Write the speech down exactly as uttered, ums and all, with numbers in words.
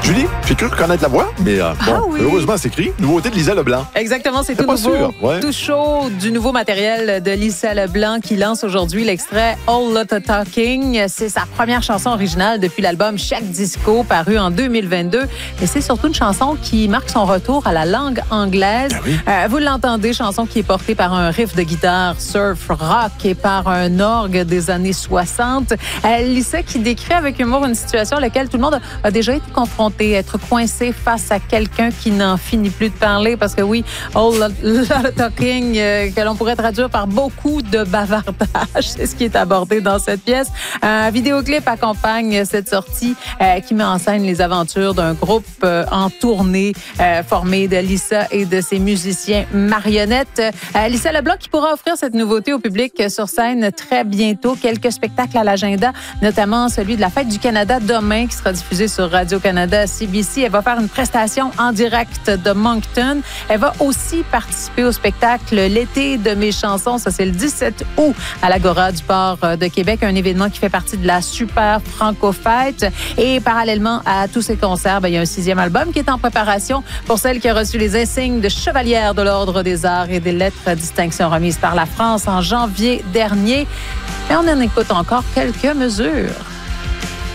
Julie, j'ai cru reconnaître la voix, mais euh, bon, Ah oui. heureusement, c'est écrit. Nouveauté de Lisa Leblanc. Exactement, c'est tout pas nouveau, sûr, ouais. tout chaud du nouveau matériel de Lisa Leblanc qui lance aujourd'hui l'extrait All Lotta Talking. C'est sa première chanson originale depuis l'album Chaque Disco paru en deux mille vingt-deux. Et c'est surtout une chanson qui marque son retour à la langue anglaise. Ah oui. Euh, vous l'entendez, chanson qui est portée par un riff de guitare surf rock et par un orgue des années soixante. Euh, Lisa qui décrit avec humour une situation à laquelle tout le monde a déjà été confronté, être coincé face à quelqu'un qui n'en finit plus de parler parce que oui, All Lotta Talking, euh, que l'on pourrait traduire par beaucoup de bavardage, c'est ce qui est abordé dans cette pièce. Un vidéoclip accompagne cette sortie euh, qui met en scène les aventures d'un groupe euh, en tournée euh, formé de Lisa et de ses musiciens marionnettes. Euh, Lisa Leblanc qui pourra offrir cette nouveauté au public sur scène très bientôt. Quelques spectacles à l'agenda, notamment celui de la Fête du Canada demain qui sera diffusé sur Radio-Canada C B C. Elle va faire une prestation en direct de Moncton. Elle va aussi participer au spectacle L'été de mes chansons. Ça, c'est le dix-sept août à l'Agora du Port de Québec, un événement qui fait partie de la Super Franco-Fête. Et parallèlement à tous ces concerts, bien, il y a un sixième album qui est en préparation pour celle qui a reçu les insignes de chevalière de l'Ordre des Arts et des lettres de distinction remises par la France en janvier dernier. Et on en écoute encore quelques mesures.